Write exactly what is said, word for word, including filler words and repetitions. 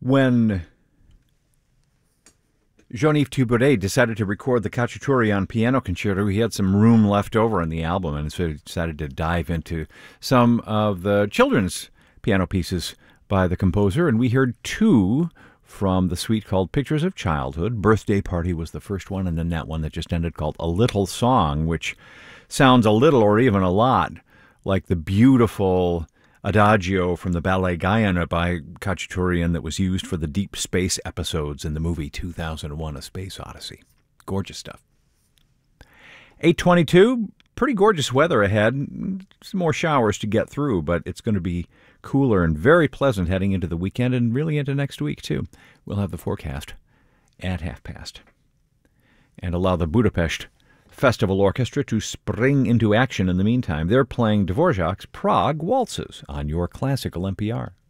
when Jean-Yves Thibaudet decided to record the Cacciatorian Piano Concerto, he had some room left over in the album, and so he decided to dive into some of the children's piano pieces by the composer, and we heard two from the suite called Pictures of Childhood. Birthday Party was the first one, and then that one that just ended called A Little Song, which sounds a little or even a lot like the beautiful Adagio from the Ballet Guyana by Khachaturian that was used for the deep space episodes in the movie two thousand one: A Space Odyssey. Gorgeous stuff. eight twenty-two, pretty gorgeous weather ahead. Some more showers to get through, but it's going to be cooler and very pleasant heading into the weekend and really into next week, too. We'll have the forecast at half past and allow the Budapest Festival Orchestra to spring into action in the meantime. They're playing Dvorak's Prague Waltzes on your classical N P R.